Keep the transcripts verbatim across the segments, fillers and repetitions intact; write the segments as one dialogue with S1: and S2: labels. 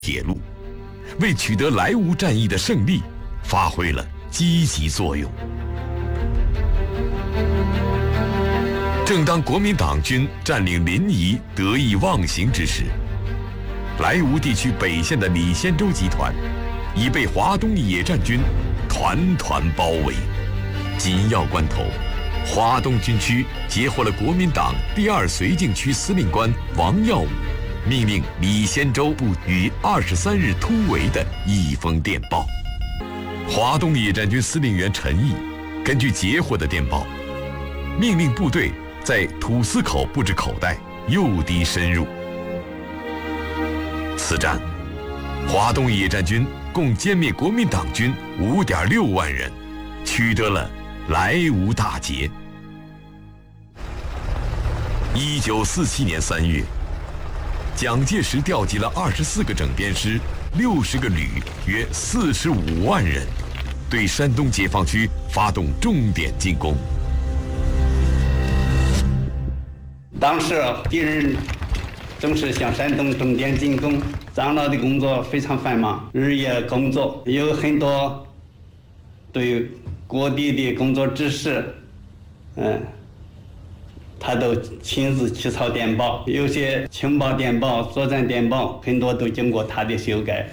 S1: 铁路，为取得莱芜战役的胜利发挥了积极作用。正当国民党军占领临沂得意忘形之时，莱芜地区北线的李先洲集团已被华东野战军团团包围。紧要关头，华东军区截获了国民党第二绥靖区司令官王耀武命令李先洲部于二十三日突围的一封电报。华东野战军司令员陈毅根据截获的电报，命令部队在土司口布置口袋，诱敌深入。此战，华东野战军共歼灭国民党军 五点六万人，取得了莱芜大捷。一九四七年三月，蒋介石调集了二十四个整编师、六十个旅，约四十五万人，对山东解放区发动重点进攻。
S2: 当时敌人正是向山东重点进攻，张老的工作非常繁忙，日夜工作，有很多对各地的工作指示，嗯，他都亲自起草电报，有些情报电报、作战电报，很多都经过他的修改。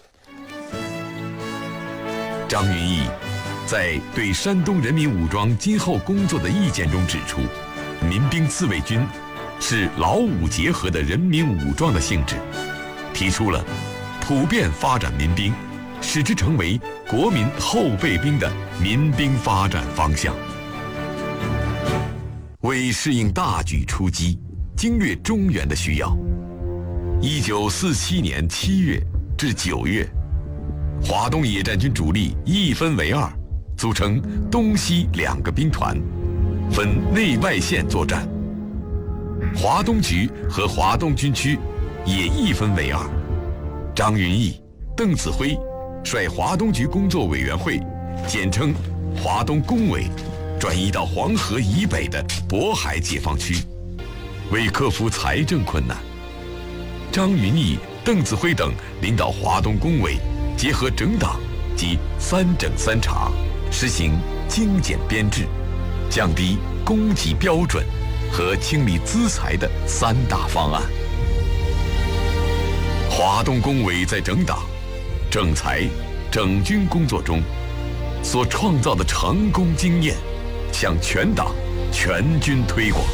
S1: 张云逸在对山东人民武装今后工作的意见中指出，民兵自卫军是劳武结合的人民武装的性质，提出了普遍发展民兵，使之成为国民后备兵的民兵发展方向。为适应大举出击、经略中原的需要，一九四七年七月至九月，华东野战军主力一分为二，组成东西两个兵团，分内外线作战。华东局和华东军区也一分为二。张云逸、邓子恢率华东局工作委员会，简称华东工委，转移到黄河以北的渤海解放区。为克服财政困难，张云逸、邓子恢等领导华东工委，结合整党及三整三查，实行精简编制、降低供给标准和清理资财的三大方案。华东工委在整党、整财、整军工作中所创造的成功经验，向全党全军推广。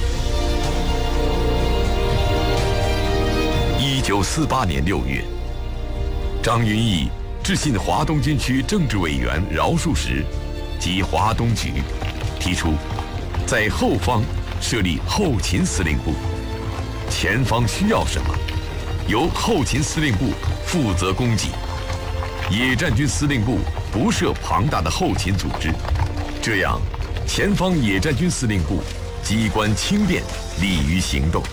S1: 一九四八年六月，张云逸致信华东军区政治委员饶漱石及华东局，提出在后方设立后勤司令部，前方需要什么，由后勤司令部负责供给。野战军司令部不设庞大的后勤组织，这样前方野战军司令部机关轻便，利于行动。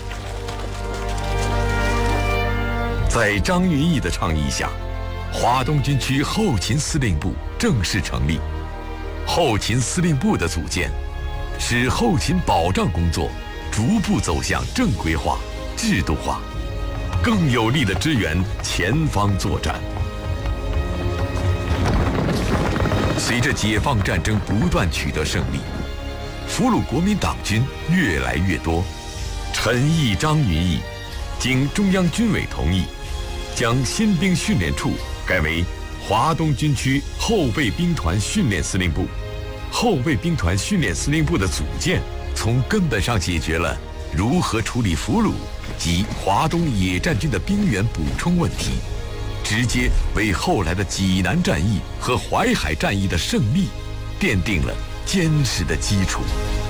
S1: 在张云逸的倡议下，华东军区后勤司令部正式成立。后勤司令部的组建，使后勤保障工作逐步走向正规化、制度化，更有力地支援前方作战。随着解放战争不断取得胜利，俘虏国民党军越来越多，陈毅、张云逸经中央军委同意，将新兵训练处改为华东军区后备兵团训练司令部。后备兵团训练司令部的组建，从根本上解决了如何处理俘虏及华东野战军的兵员补充问题，直接为后来的济南战役和淮海战役的胜利奠定了坚实的基础。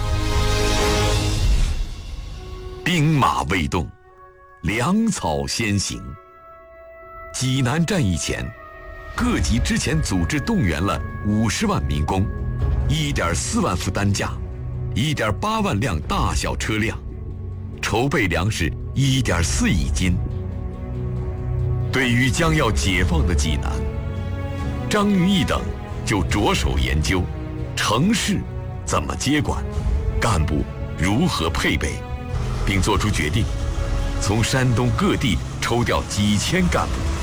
S1: 兵马未动，粮草先行。济南战役前，各级之前组织动员了五十万民工，一点四万副担架，一点八万辆大小车辆，筹备粮食一点四亿斤。对于将要解放的济南，张云逸等就着手研究城市怎么接管，干部如何配备，并作出决定，从山东各地抽调几千干部，